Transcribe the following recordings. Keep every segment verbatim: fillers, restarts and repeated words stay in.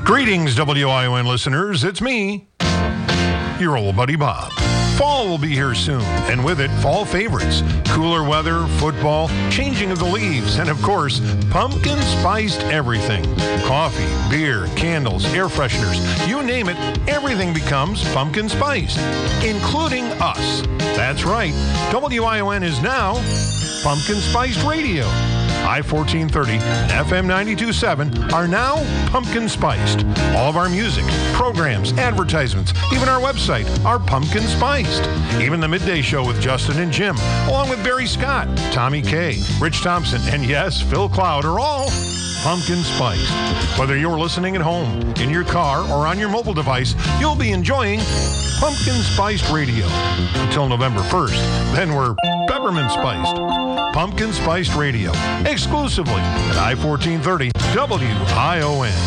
Greetings, W I O N listeners. It's me, your old buddy Bob. Fall will be here soon, and with it, fall favorites. Cooler weather, football, changing of the leaves, and of course, pumpkin spiced everything. Coffee, beer, candles, air fresheners, you name it, everything becomes pumpkin spiced, including us. That's right, W I O N is now Pumpkin Spiced Radio. I fourteen thirty and F M ninety-two point seven are now pumpkin spiced. All of our music, programs, advertisements, even our website are pumpkin spiced. Even the midday show with Justin and Jim, along with Barry Scott, Tommy Kay, Rich Thompson, and yes, Phil Cloud are all pumpkin spiced. Whether you're listening at home, in your car, or on your mobile device, you'll be enjoying pumpkin spiced radio until November first. Then we're peppermint spiced. Pumpkin Spiced Radio, exclusively at I fourteen thirty W I O N.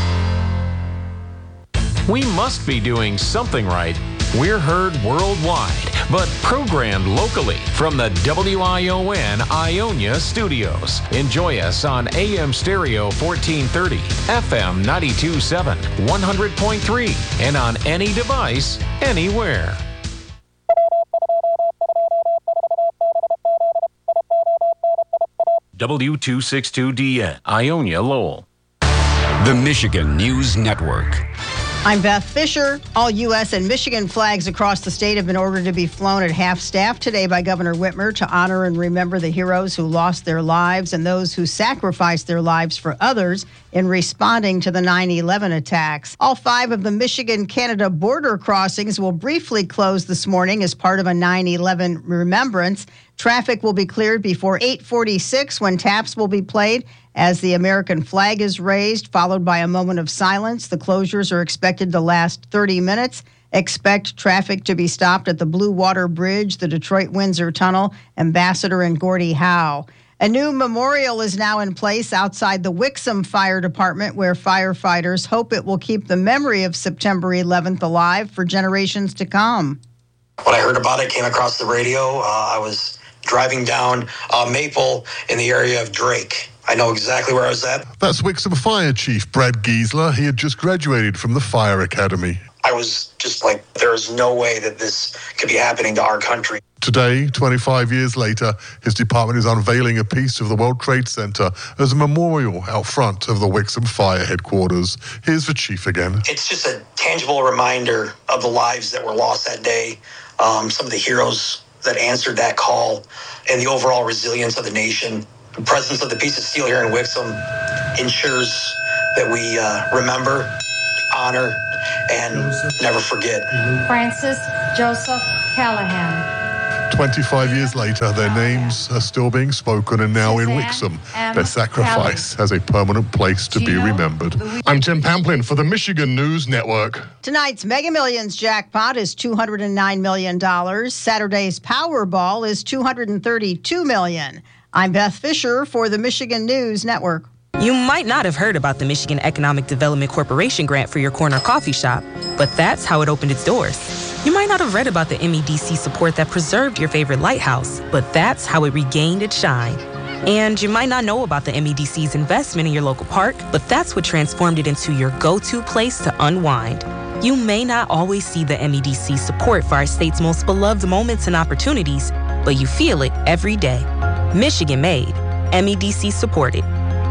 We must be doing something right. We're heard worldwide, but programmed locally from the W I O N Ionia studios. Enjoy us on A M Stereo fourteen thirty, F M ninety-two point seven, one hundred point three, and on any device, anywhere. W two sixty-two D N, Ionia, Lowell. The Michigan News Network. I'm Beth Fisher. All U S and Michigan flags across the state have been ordered to be flown at half-staff today by Governor Whitmer to honor and remember the heroes who lost their lives and those who sacrificed their lives for others in responding to the nine eleven attacks. All five of the Michigan-Canada border crossings will briefly close this morning as part of a nine eleven remembrance. Traffic will be cleared before eight forty-six when taps will be played as the American flag is raised, followed by a moment of silence. The closures are expected to last thirty minutes. Expect traffic to be stopped at the Blue Water Bridge, the Detroit-Windsor Tunnel, Ambassador and Gordie Howe. A new memorial is now in place outside the Wixom Fire Department, where firefighters hope it will keep the memory of September eleventh alive for generations to come. When I heard about it, came across the radio. Uh, I was driving down uh, Maple in the area of Drake. I know exactly where I was at. That's Wixom Fire Chief Brad Giesler. He had just graduated from the Fire Academy. I was just like, there is no way that this could be happening to our country. Today, twenty-five years later, his department is unveiling a piece of the World Trade Center as a memorial out front of the Wixom Fire headquarters. Here's the chief again. It's just a tangible reminder of the lives that were lost that day, um, some of the heroes that answered that call, and the overall resilience of the nation. The presence of the piece of steel here in Wixom ensures that we uh, remember, honor, and never forget. Francis Joseph Callahan. twenty-five years later, their names are still being spoken, and now in Wixom, their sacrifice has a permanent place to be remembered. I'm Tim Pamplin for the Michigan News Network. Tonight's Mega Millions jackpot is two hundred nine million dollars. Saturday's Powerball is two hundred thirty-two million dollars. I'm Beth Fisher for the Michigan News Network. You might not have heard about the Michigan Economic Development Corporation grant for your corner coffee shop, but that's how it opened its doors. You might not have read about the M E D C support that preserved your favorite lighthouse, but that's how it regained its shine. And you might not know about the M E D C's investment in your local park, but that's what transformed it into your go-to place to unwind. You may not always see the M E D C support for our state's most beloved moments and opportunities, but you feel it every day. Michigan made, M E D C supported.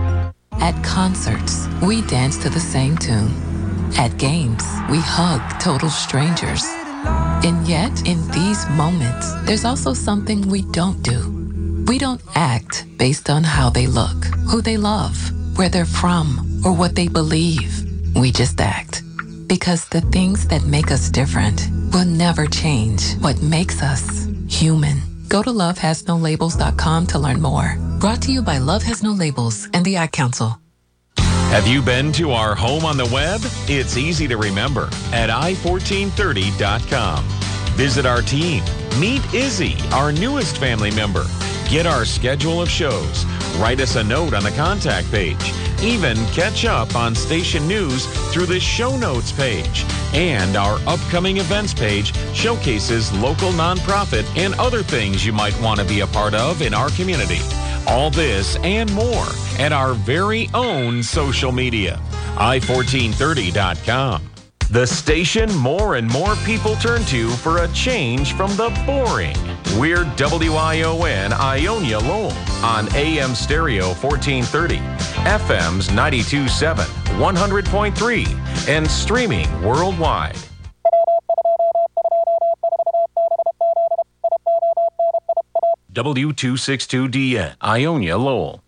At concerts, we dance to the same tune. At games, we hug total strangers. And yet, in these moments, there's also something we don't do. We don't act based on how they look, who they love, where they're from, or what they believe. We just act. Because the things that make us different will never change what makes us human. Go to love has no labels dot com to learn more. Brought to you by Love Has No Labels and the Ad Council. Have you been to our home on the web? It's easy to remember at I fourteen thirty dot com. Visit our team. Meet Izzy, our newest family member. Get our schedule of shows. Write us a note on the contact page. Even catch up on station news through the show notes page. And our upcoming events page showcases local nonprofit and other things you might want to be a part of in our community. All this and more at our very own social media. i fourteen thirty dot com. The station more and more people turn to for a change from the boring. We're W I O N Ionia Lowell on A M Stereo fourteen thirty, F M's ninety-two point seven, one hundred point three, and streaming worldwide. W two sixty-two D N, Ionia Lowell.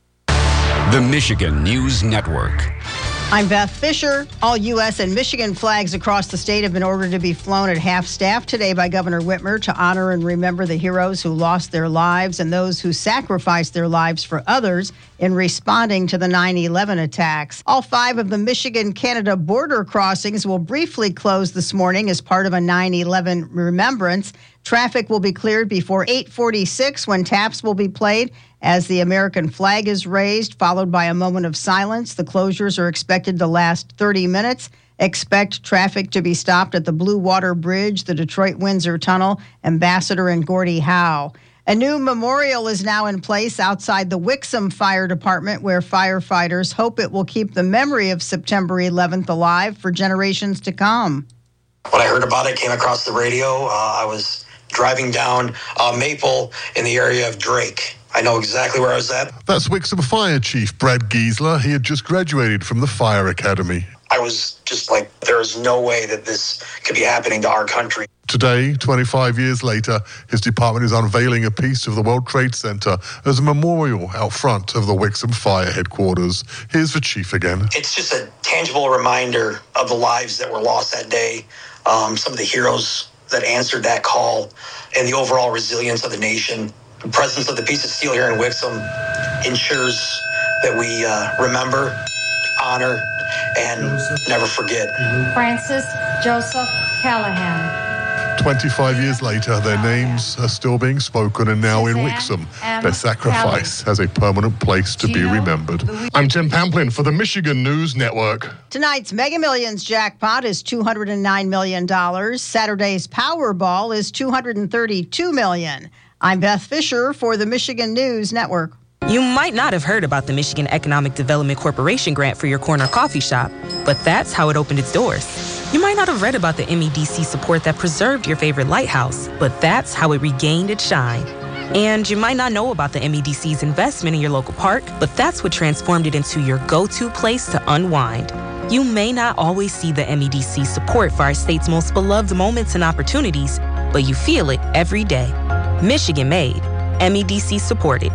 The Michigan News Network. I'm Beth Fisher. All U S and Michigan flags across the state have been ordered to be flown at half-staff today by Governor Whitmer to honor and remember the heroes who lost their lives and those who sacrificed their lives for others in responding to the nine eleven attacks. All five of the Michigan-Canada border crossings will briefly close this morning as part of a nine eleven remembrance. Traffic will be cleared before eight forty-six when taps will be played as the American flag is raised, followed by a moment of silence. The closures are expected to last thirty minutes. Expect traffic to be stopped at the Blue Water Bridge, the Detroit-Windsor Tunnel, Ambassador and Gordie Howe. A new memorial is now in place outside the Wixom Fire Department, where firefighters hope it will keep the memory of September eleventh alive for generations to come. When I heard about it, came across the radio. Uh, I was driving down uh, Maple in the area of Drake. I know exactly where I was at. That's Wixom Fire Chief Brad Giesler. He had just graduated from the Fire Academy. I was just like, there is no way that this could be happening to our country. Today, twenty-five years later, his department is unveiling a piece of the World Trade Center as a memorial out front of the Wixom Fire headquarters. Here's the chief again. It's just a tangible reminder of the lives that were lost that day, um, some of the heroes that answered that call, and the overall resilience of the nation. The presence of the piece of steel here in Wixom ensures that we uh, remember, honor, and never forget. Francis Joseph Callahan. twenty-five years later, their names are still being spoken, and now in Wixom, their sacrifice has a permanent place to be remembered. I'm Tim Pamplin for the Michigan News Network. Tonight's Mega Millions jackpot is two hundred nine million dollars. Saturday's Powerball is two hundred thirty-two million dollars. I'm Beth Fisher for the Michigan News Network. You might not have heard about the Michigan Economic Development Corporation grant for your corner coffee shop, but that's how it opened its doors. You might not have read about the M E D C support that preserved your favorite lighthouse, but that's how it regained its shine. And you might not know about the M E D C's investment in your local park, but that's what transformed it into your go-to place to unwind. You may not always see the M E D C support for our state's most beloved moments and opportunities, but you feel it every day. Michigan made, M E D C supported.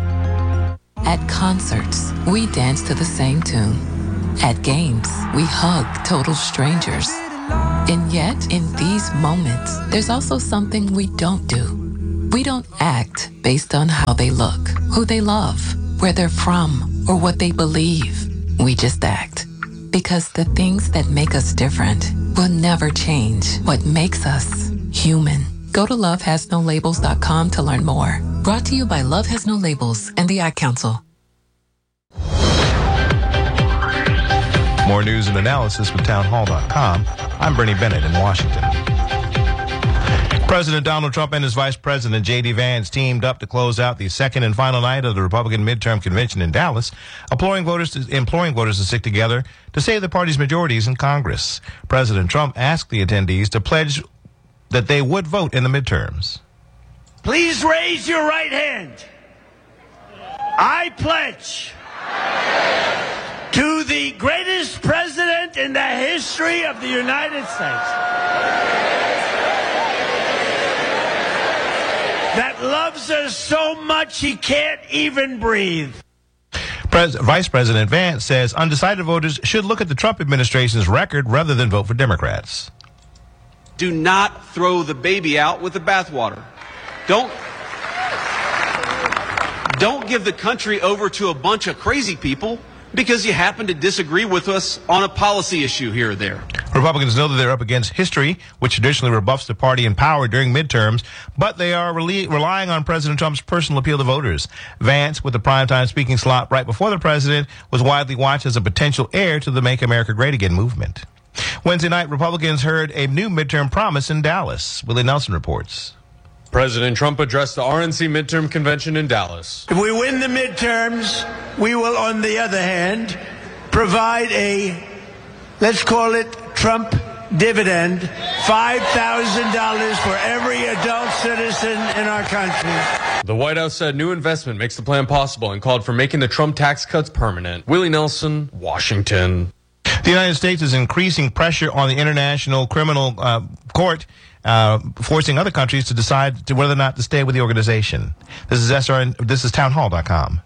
At concerts, we dance to the same tune. At games, we hug total strangers. And yet, in these moments, there's also something we don't do. We don't act based on how they look, who they love, where they're from, or what they believe. We just act. Because the things that make us different will never change what makes us human. Go to love has no labels dot com to learn more. Brought to you by Love Has No Labels and the Ad Council. More news and analysis with town hall dot com. I'm Bernie Bennett in Washington. President Donald Trump and his Vice President J D Vance teamed up to close out the second and final night of the Republican midterm convention in Dallas, imploring voters to, imploring voters to stick together to save the party's majorities in Congress. President Trump asked the attendees to pledge that they would vote in the midterms. Please raise your right hand. I pledge to the greatest president in the history of the United States that loves us so much he can't even breathe. Pres- Vice President Vance says undecided voters should look at the Trump administration's record rather than vote for Democrats. Do not throw the baby out with the bathwater. Don't, don't give the country over to a bunch of crazy people because you happen to disagree with us on a policy issue here or there. Republicans know that they're up against history, which traditionally rebuffs the party in power during midterms, but they are rely- relying on President Trump's personal appeal to voters. Vance, with the primetime speaking slot right before the president, was widely watched as a potential heir to the Make America Great Again movement. Wednesday night, Republicans heard a new midterm promise in Dallas. Willie Nelson reports. President Trump addressed the R N C midterm convention in Dallas. If we win the midterms, we will, on the other hand, provide a let's call it Trump dividend, five thousand dollars for every adult citizen in our country. The White House said new investment makes the plan possible and called for making the Trump tax cuts permanent. Willie Nelson, Washington. The United States is increasing pressure on the International Criminal uh, Court, uh, forcing other countries to decide to whether or not to stay with the organization. This is S R N, this is town hall dot com.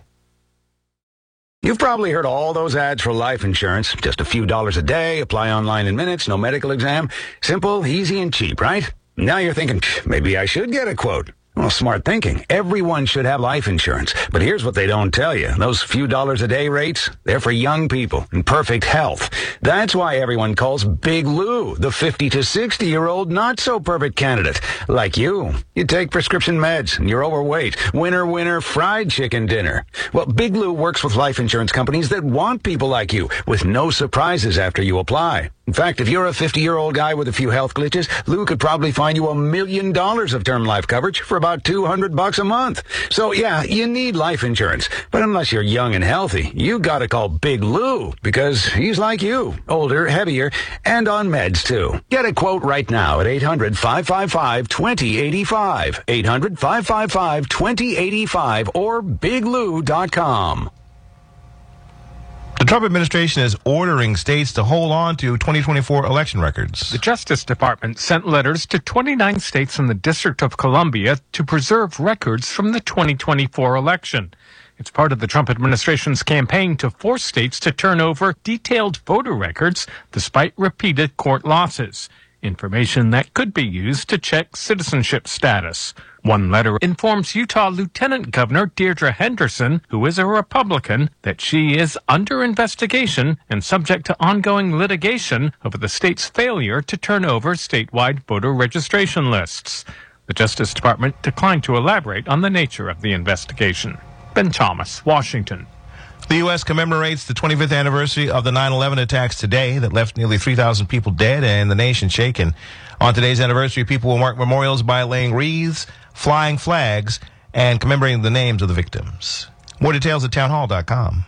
You've probably heard all those ads for life insurance. Just a few dollars a day, apply online in minutes, no medical exam. Simple, easy, and cheap, right? Now you're thinking, maybe I should get a quote. Well, smart thinking. Everyone should have life insurance. But here's what they don't tell you. Those few dollars a day rates, they're for young people in perfect health. That's why everyone calls Big Lou the fifty to sixty-year-old not-so-perfect candidate. Like you. You take prescription meds and you're overweight. Winner, winner, fried chicken dinner. Well, Big Lou works with life insurance companies that want people like you with no surprises after you apply. In fact, if you're a fifty-year-old guy with a few health glitches, Lou could probably find you a million dollars of term life coverage for about two hundred bucks a month. So yeah, you need life insurance. But unless you're young and healthy, you gotta call Big Lou because he's like you, older, heavier, and on meds too. Get a quote right now at eight hundred, five five five, two zero eight five, eight hundred, five five five, two zero eight five, or big lou dot com. The Trump administration is ordering states to hold on to twenty twenty-four election records. The Justice Department sent letters to twenty-nine states in the District of Columbia to preserve records from the twenty twenty-four election. It's part of the Trump administration's campaign to force states to turn over detailed voter records despite repeated court losses, information that could be used to check citizenship status. One letter informs Utah Lieutenant Governor Deirdre Henderson, who is a Republican, that she is under investigation and subject to ongoing litigation over the state's failure to turn over statewide voter registration lists. The Justice Department declined to elaborate on the nature of the investigation. Ben Thomas, Washington. The U S commemorates the twenty-fifth anniversary of the nine eleven attacks today that left nearly three thousand people dead and the nation shaken. On today's anniversary, people will mark memorials by laying wreaths, flying flags, and commemorating the names of the victims. More details at town hall dot com.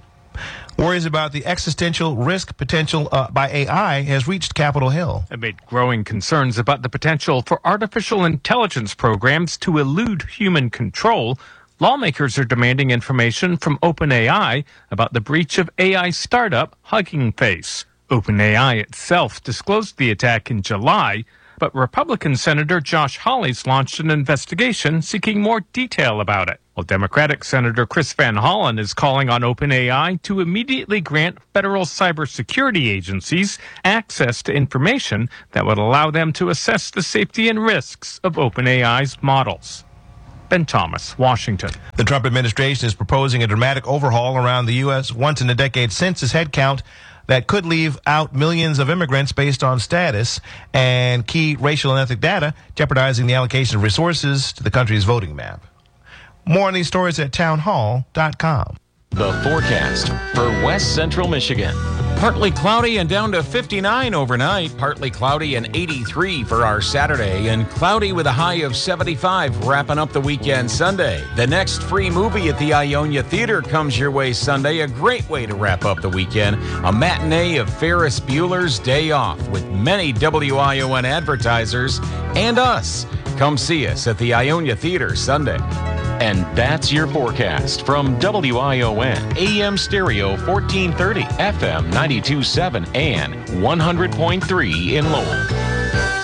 Worries about the existential risk potential uh, by A I has reached Capitol Hill. Amid growing concerns about the potential for artificial intelligence programs to elude human control, lawmakers are demanding information from OpenAI about the breach of A I startup Hugging Face. OpenAI itself disclosed the attack in July, but Republican Senator Josh Hawley's launched an investigation seeking more detail about it. While Democratic Senator Chris Van Hollen is calling on OpenAI to immediately grant federal cybersecurity agencies access to information that would allow them to assess the safety and risks of OpenAI's models. Ben Thomas, Washington. The Trump administration is proposing a dramatic overhaul around the U S once-in-a-decade census headcount that could leave out millions of immigrants based on status and key racial and ethnic data, jeopardizing the allocation of resources to the country's voting map. More on these stories at town hall dot com. The forecast for West Central Michigan. Partly cloudy and down to fifty-nine overnight. Partly cloudy and eighty-three for our Saturday. And cloudy with a high of seventy-five wrapping up the weekend Sunday. The next free movie at the Ionia Theater comes your way Sunday. A great way to wrap up the weekend. A matinee of Ferris Bueller's Day Off with many W I O N advertisers and us. Come see us at the Ionia Theater Sunday. And that's your forecast from W I O N, A M Stereo fourteen thirty, F M ninety-two point seven, and one hundred point three in Lowell.